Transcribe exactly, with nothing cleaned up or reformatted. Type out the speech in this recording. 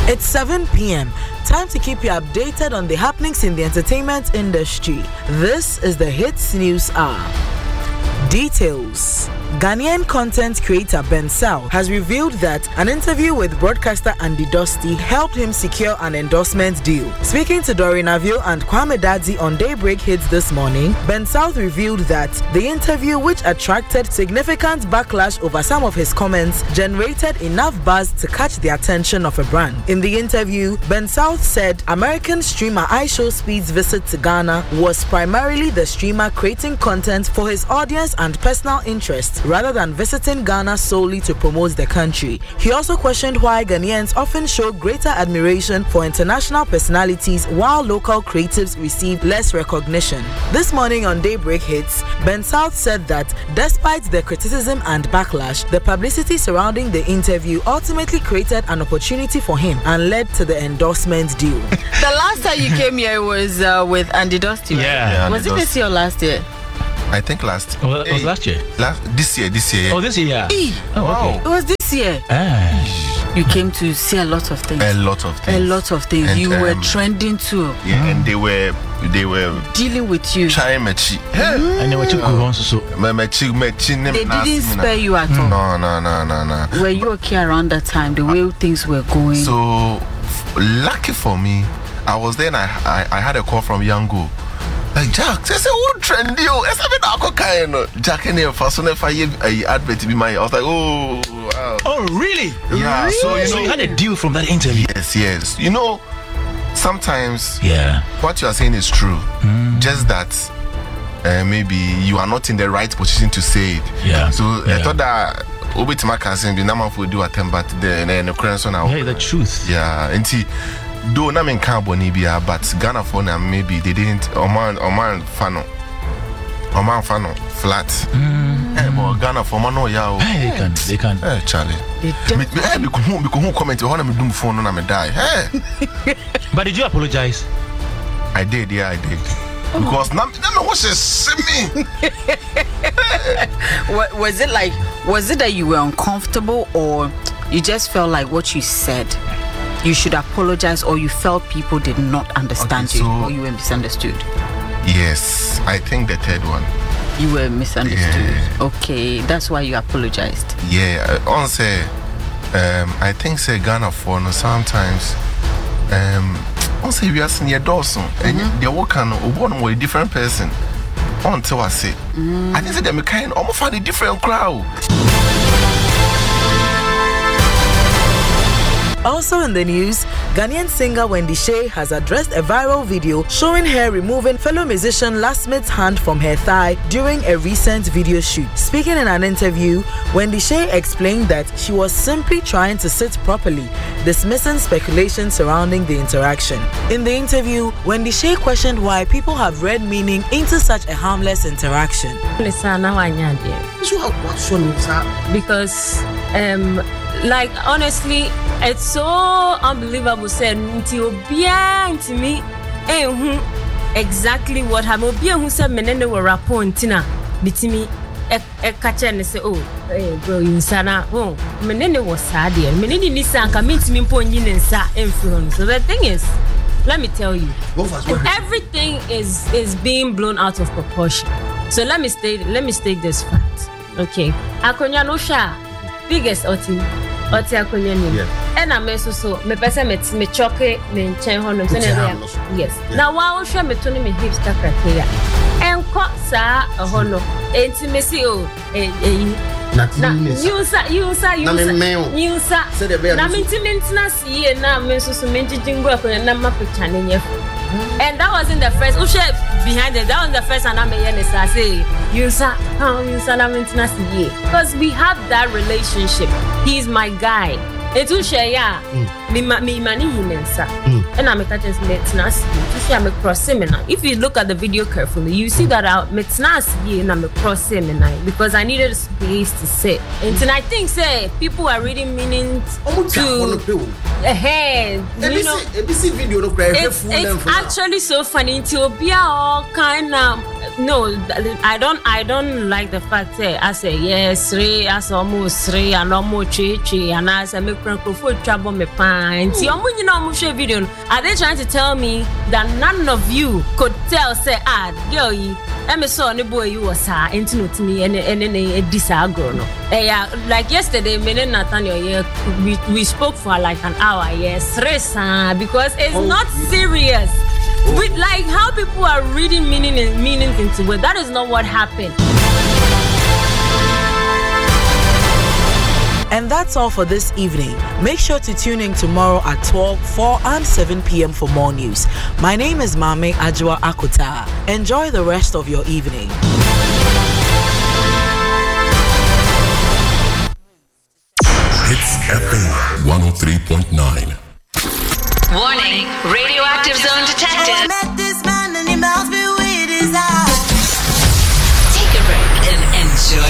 It's seven p.m. Time to keep you updated on the happenings in the entertainment industry. This is the Hits News Hour. Details. Ghanaian content creator Ben Sao has revealed that an interview with broadcaster Andy Dusty helped him secure an endorsement deal. Speaking to Doreen Avio and Kwame Dadzi on Daybreak Hits this morning, Ben Sao revealed that the interview, which attracted significant backlash over some of his comments, generated enough buzz to catch the attention of a brand. In the interview, Ben Sao said American streamer iShowSpeed's visit to Ghana was primarily the streamer creating content for his audience and personal interests, rather than visiting Ghana solely to promote the country. He also questioned why Ghanaians often show greater admiration for international personalities while local creatives receive less recognition. This morning on Daybreak Hits, Ben South said that despite the criticism and backlash, the publicity surrounding the interview ultimately created an opportunity for him and led to the endorsement deal. The last time you came here was uh, with Andy Dusty, right? Yeah. yeah was it this year or last year? I think last. Oh, it was last year. Last this year, this year. Oh, this year. Yeah. Oh, wow. Okay. It was this year. Ah. You came to see a lot of things. A lot of things. A lot of things. And, you um, were trending too. Yeah, mm. and they were they were dealing with you. Trying me chi. And they were too good so. They didn't spare you at all. No, no, no, no, no. Were you okay around that time? The way things were going. So lucky for me, I was there and I I, I had a call from Yango. Like Jack, they say what trendy oh, it's a bit alcohol kind of Jack and your first one if I advert to be my I was like, oh wow. Oh really? Yeah, really? so you know so you had a deal from that interview. Yes, yes. You know, sometimes yeah, what you are saying is true. Mm. Just that uh, maybe you are not in the right position to say it. Yeah. So yeah. I thought that Obi Timaka saying the number for do attempt but the the current one now. Yeah, the truth. Yeah, and see though na men can bonibia but Ghana for now maybe they didn't Oman Oman fano Oman fano flat mm. eh but Ghana for man no ya hey, they can they can eh Charlie me eh me ko me ko comment ho na me dum phone na me die eh but did you apologize? I did, yeah, I did. Oh. Because now me what she see me. What was it like? Was it that you were uncomfortable or you just felt like what you said you should apologize, or you felt people did not understand okay, so you or you were misunderstood? Yes, I think the third one. You were misunderstood. Yeah. Okay, that's why you apologized. Yeah, on say um I think say Ghana for no sometimes um on say we are senior Dawson and they work on one with a different person until I say mm. I think say them kind almost find a different crowd. Also in the news, Ghanaian singer Wendy Shay has addressed a viral video showing her removing fellow musician Lasmith's hand from her thigh during a recent video shoot. Speaking in an interview, Wendy Shay explained that she was simply trying to sit properly, dismissing speculation surrounding the interaction. In the interview, Wendy Shay questioned why people have read meaning into such a harmless interaction. Because um like honestly, it's so unbelievable. Said to me, exactly what happened. Who said menene were rapontina, bitimi e catch and say, oh, hey, bro, you sana, oh, menene was sad here. Menene Nissan can meet me point in sa influence. So the thing is, let me tell you, everything is is being blown out of proportion. So let me state let me state this fact. Okay, Akonya no sha biggest oti oti Akonya ni. And I mean so so me pese me me choke me nchen hono so na yes. Now wa hwe me to me hips kakra ya. Enko sa hono intimacy o eh na yusa yusa yusa yusa na mintimentina sie na me so so me jijingu Akonya na ma picture ne nyef. And that wasn't the first Ushe behind it. That was the first and I'm a say you sa because we have that relationship. He's my guy. It's Ushe ya me me money himensa. And I'm a catches metnas to share me cross seminar. If you look at the video carefully, you see that out metnas ye and I'm a cross seminar because I needed a space to sit. And I think say people are reading meaning to ahead. You know, it's, it's actually so funny to be all kind of no. I don't. I don't like the fact that I say yes, three, as almost three, and almost three, three, and I say make microphone trouble me pine. See, I'm when you know share video. Are they trying to tell me that none of you could tell say ah girl you I'm a son boy you was ah into to me and and then a disagree no. Yeah, like yesterday, me and Nathaniel yeah, we we spoke for like an hour. Yes, because it's oh, not serious. With like how people are reading meaning and meanings into it. That is not what happened. And that's all for this evening. Make sure to tune in tomorrow at twelve, four and seven p.m. for more news. My name is Mame Ajwa Akuta. Enjoy the rest of your evening. Hits F M one oh three point nine. Warning.